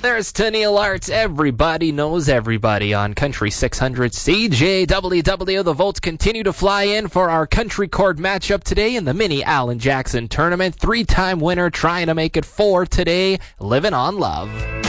There's Tennille Arts. Everybody knows everybody on Country 600 CJWW. The votes continue to fly in for our country chord matchup today in the mini Alan Jackson tournament. 3-time winner trying to make it 4 today. Living on Love.